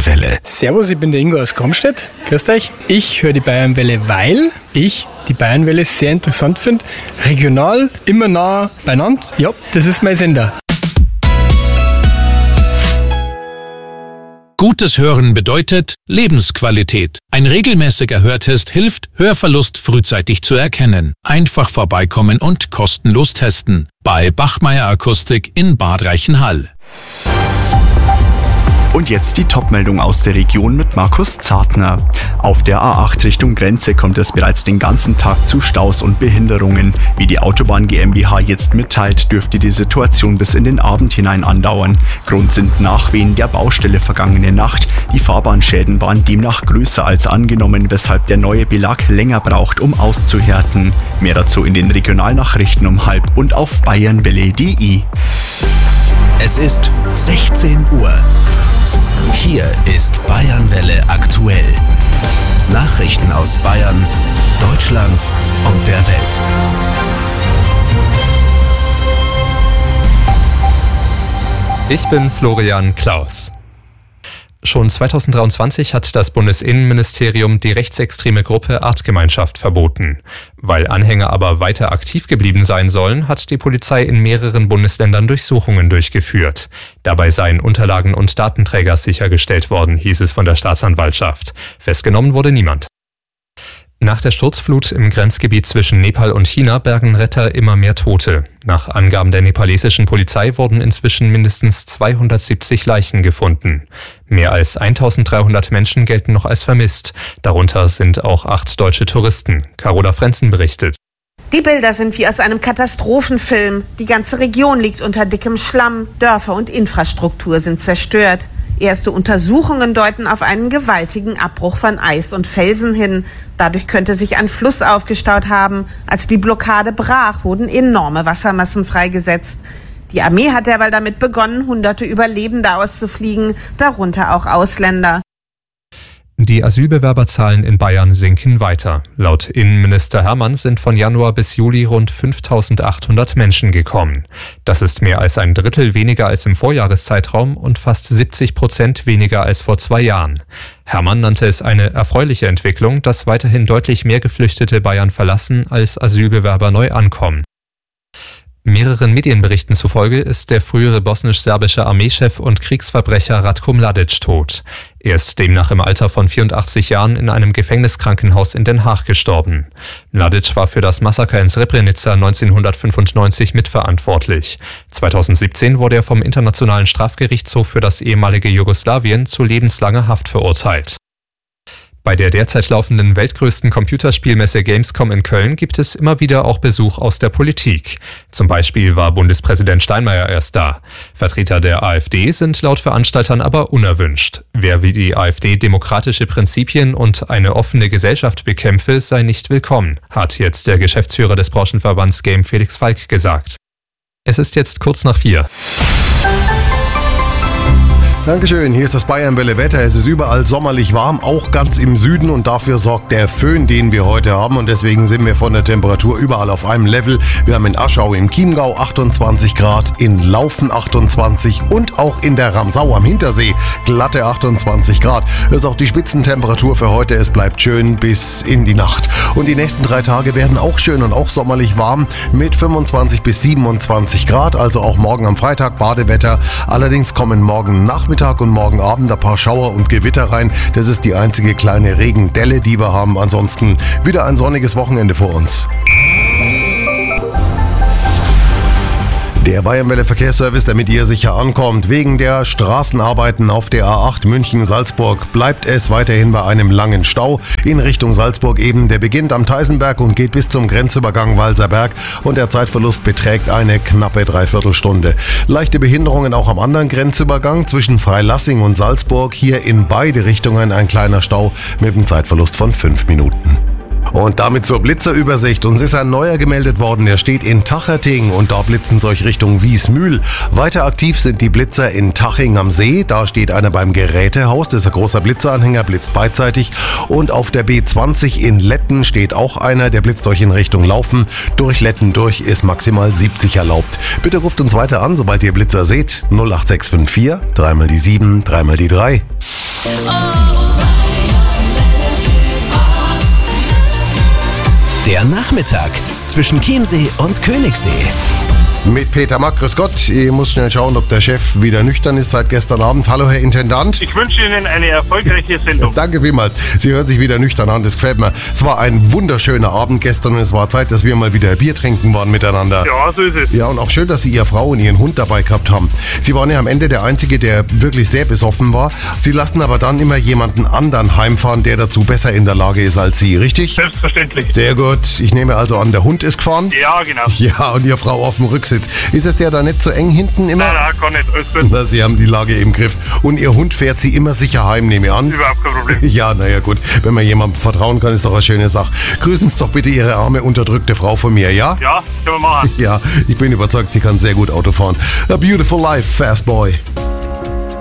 Bayernwelle. Servus, ich bin der Ingo aus Kromstedt. Grüßt euch. Ich höre die Bayernwelle, weil ich die Bayernwelle sehr interessant finde. Regional, immer nah beieinander. Ja, das ist mein Sender. Gutes Hören bedeutet Lebensqualität. Ein regelmäßiger Hörtest hilft, Hörverlust frühzeitig zu erkennen. Einfach vorbeikommen und kostenlos testen. Bei Bachmeier Akustik in Bad Reichenhall. Und jetzt die Top-Meldung aus der Region mit Markus Zartner. Auf der A8 Richtung Grenze kommt es bereits den ganzen Tag zu Staus und Behinderungen. Wie die Autobahn GmbH jetzt mitteilt, dürfte die Situation bis in den Abend hinein andauern. Grund sind Nachwehen der Baustelle vergangene Nacht. Die Fahrbahnschäden waren demnach größer als angenommen, weshalb der neue Belag länger braucht, um auszuhärten. Mehr dazu in den Regionalnachrichten um 12:30 und auf bayernwelle.de. Es ist 16 Uhr. Hier ist Bayernwelle aktuell. Nachrichten aus Bayern, Deutschland und der Welt. Ich bin Florian Klaus. Schon 2023 hat das Bundesinnenministerium die rechtsextreme Gruppe Artgemeinschaft verboten. Weil Anhänger aber weiter aktiv geblieben sein sollen, hat die Polizei in mehreren Bundesländern Durchsuchungen durchgeführt. Dabei seien Unterlagen und Datenträger sichergestellt worden, hieß es von der Staatsanwaltschaft. Festgenommen wurde niemand. Nach der Sturzflut im Grenzgebiet zwischen Nepal und China bergen Retter immer mehr Tote. Nach Angaben der nepalesischen Polizei wurden inzwischen mindestens 270 Leichen gefunden. Mehr als 1300 Menschen gelten noch als vermisst. Darunter sind auch 8 deutsche Touristen. Carola Frenzen berichtet. Die Bilder sind wie aus einem Katastrophenfilm. Die ganze Region liegt unter dickem Schlamm. Dörfer und Infrastruktur sind zerstört. Erste Untersuchungen deuten auf einen gewaltigen Abbruch von Eis und Felsen hin. Dadurch könnte sich ein Fluss aufgestaut haben. Als die Blockade brach, wurden enorme Wassermassen freigesetzt. Die Armee hat derweil damit begonnen, Hunderte Überlebende auszufliegen, darunter auch Ausländer. Die Asylbewerberzahlen in Bayern sinken weiter. Laut Innenminister Hermann sind von Januar bis Juli rund 5.800 Menschen gekommen. Das ist mehr als ein Drittel weniger als im Vorjahreszeitraum und fast 70% weniger als vor 2 Jahren. Hermann nannte es eine erfreuliche Entwicklung, dass weiterhin deutlich mehr Geflüchtete Bayern verlassen, als Asylbewerber neu ankommen. Mehreren Medienberichten zufolge ist der frühere bosnisch-serbische Armeechef und Kriegsverbrecher Ratko Mladic tot. Er ist demnach im Alter von 84 Jahren in einem Gefängniskrankenhaus in Den Haag gestorben. Mladic war für das Massaker in Srebrenica 1995 mitverantwortlich. 2017 wurde er vom Internationalen Strafgerichtshof für das ehemalige Jugoslawien zu lebenslanger Haft verurteilt. Bei der derzeit laufenden weltgrößten Computerspielmesse Gamescom in Köln gibt es immer wieder auch Besuch aus der Politik. Zum Beispiel war Bundespräsident Steinmeier erst da. Vertreter der AfD sind laut Veranstaltern aber unerwünscht. Wer wie die AfD demokratische Prinzipien und eine offene Gesellschaft bekämpfe, sei nicht willkommen, hat jetzt der Geschäftsführer des Branchenverbands Game Felix Falk gesagt. Es ist jetzt kurz nach 4. Dankeschön, hier ist das Bayernwelle Wetter. Es ist überall sommerlich warm, auch ganz im Süden, und dafür sorgt der Föhn, den wir heute haben, und deswegen sind wir von der Temperatur überall auf einem Level. Wir haben in Aschau im Chiemgau 28 Grad, in Laufen 28 und auch in der Ramsau am Hintersee glatte 28 Grad. Das ist auch die Spitzentemperatur für heute. Es bleibt schön bis in die Nacht. Und die nächsten 3 Tage werden auch schön und auch sommerlich warm mit 25 bis 27 Grad, also auch morgen am Freitag Badewetter. Allerdings kommen morgen Nachmittag und morgen Abend ein paar Schauer und Gewitter rein. Das ist die einzige kleine Regendelle, die wir haben. Ansonsten wieder ein sonniges Wochenende vor uns. Der Bayernwelle Verkehrsservice, damit ihr sicher ankommt. Wegen der Straßenarbeiten auf der A8 München-Salzburg bleibt es weiterhin bei einem langen Stau. In Richtung Salzburg eben. Der beginnt am Theisenberg und geht bis zum Grenzübergang Walserberg. Und der Zeitverlust beträgt eine knappe Dreiviertelstunde. Leichte Behinderungen auch am anderen Grenzübergang zwischen Freilassing und Salzburg. Hier in beide Richtungen ein kleiner Stau mit einem Zeitverlust von 5 Minuten. Und damit zur Blitzerübersicht. Uns ist ein neuer gemeldet worden, der steht in Tacherting und da blitzen sie euch Richtung Wiesmühl. Weiter aktiv sind die Blitzer in Taching am See. Da steht einer beim Gerätehaus, das ist ein großer Blitzeranhänger, blitzt beidseitig. Und auf der B20 in Letten steht auch einer, der blitzt euch in Richtung Laufen. Durch Letten durch ist maximal 70 erlaubt. Bitte ruft uns weiter an, sobald ihr Blitzer seht. 08654 3 mal die 7, 3 mal die 3. Der Nachmittag zwischen Chiemsee und Königssee. Mit Peter Mack, grüß Gott. Ich muss schnell schauen, ob der Chef wieder nüchtern ist seit gestern Abend. Hallo, Herr Intendant. Ich wünsche Ihnen eine erfolgreiche Sendung. Danke vielmals. Sie hören sich wieder nüchtern an, das gefällt mir. Es war ein wunderschöner Abend gestern und es war Zeit, dass wir mal wieder Bier trinken waren miteinander. Ja, so ist es. Ja, und auch schön, dass Sie Ihre Frau und Ihren Hund dabei gehabt haben. Sie waren ja am Ende der Einzige, der wirklich sehr besoffen war. Sie lassen aber dann immer jemanden anderen heimfahren, der dazu besser in der Lage ist als Sie, richtig? Selbstverständlich. Sehr gut. Ich nehme also an, der Hund ist gefahren? Ja, genau. Ja, und Ihre Frau auf dem Rücksitz. Ist es der da nicht so eng hinten immer? Nein, gar nicht. Alles gut. Na, Sie haben die Lage im Griff. Und Ihr Hund fährt Sie immer sicher heim, nehme ich an? Überhaupt kein Problem. Ja, naja gut. Wenn man jemandem vertrauen kann, ist doch eine schöne Sache. Grüßen Sie doch bitte Ihre arme, unterdrückte Frau von mir, ja? Ja, können wir machen. Ja, ich bin überzeugt, sie kann sehr gut Auto fahren. A beautiful life, fast boy.